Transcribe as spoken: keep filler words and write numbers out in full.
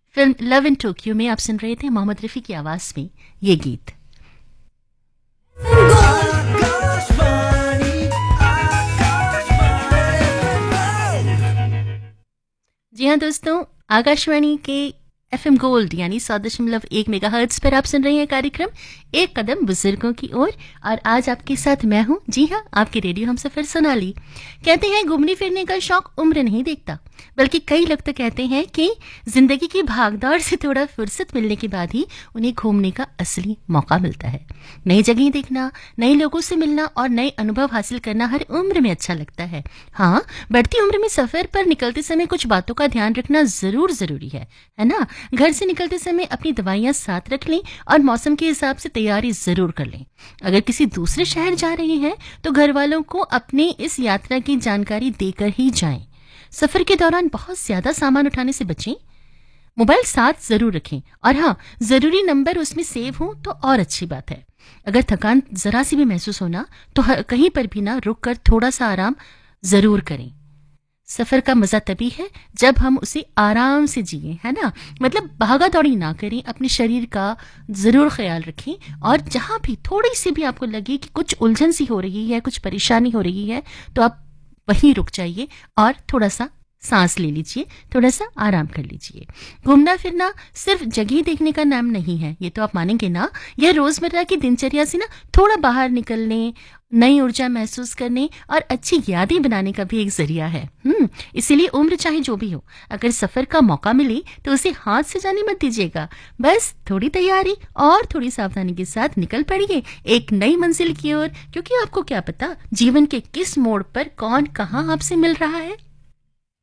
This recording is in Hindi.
फिल्म लव इन टोक्यो में आप सुन रहे थे मोहम्मद रफी की आवाज में ये गीत। जी हाँ दोस्तों, आकाशवाणी के एफएम गोल्ड यानी सौ दशमलव एक मेगाहर्ट्ज पर आप सुन रहे हैं कार्यक्रम एक कदम बुजुर्गों की ओर। और, और आज आपके साथ मैं हूं, जी हाँ, आपके रेडियो हम सफर सोनाली। कहते हैं घूमने फिरने का शौक उम्र नहीं देखता, बल्कि कई लोग तो कहते हैं कि जिंदगी की भागदौड़ से थोड़ा फुर्सत मिलने के बाद ही उन्हें घूमने का असली मौका मिलता है। नई जगह देखना, नए लोगों से मिलना और नए अनुभव हासिल करना हर उम्र में अच्छा लगता है। हाँ, बढ़ती उम्र में सफर पर निकलते समय कुछ बातों का ध्यान रखना जरूर जरूरी है है ना। घर से निकलते समय अपनी दवाइयां साथ रख लें और मौसम के हिसाब से तैयारी जरूर कर लें। अगर किसी दूसरे शहर जा रहे हैं तो घर वालों को अपने इस यात्रा की जानकारी देकर ही जाएं। सफर के दौरान बहुत ज्यादा सामान उठाने से बचें। मोबाइल साथ जरूर रखें और हाँ, जरूरी नंबर उसमें सेव हो तो और अच्छी बात है। अगर थकान जरा सी भी महसूस होना तो कहीं पर भी ना रुक कर थोड़ा सा आराम जरूर करें। सफर का मजा तभी है जब हम उसे आराम से जिए, है ना। मतलब भागा दौड़ी ना करें, अपने शरीर का जरूर ख्याल रखें और जहां भी थोड़ी सी भी आपको लगे कि कुछ उलझन सी हो रही है, कुछ परेशानी हो रही है, तो आप वहीं रुक जाइए और थोड़ा सा सांस ले लीजिए, थोड़ा सा आराम कर लीजिए। घूमना फिरना सिर्फ जगह देखने का नाम नहीं है, ये तो आप मानेंगे ना। यह रोजमर्रा की दिनचर्या से ना थोड़ा बाहर निकलने, नई ऊर्जा महसूस करने और अच्छी यादें बनाने का भी एक जरिया है। हम्म इसीलिए उम्र चाहे जो भी हो, अगर सफर का मौका मिले तो उसे हाथ से जाने मत दीजिएगा। बस थोड़ी तैयारी और थोड़ी सावधानी के साथ निकल पड़िए एक नई मंजिल की ओर, क्योंकि आपको क्या पता जीवन के किस मोड़ पर कौन कहाँ आपसे मिल रहा है।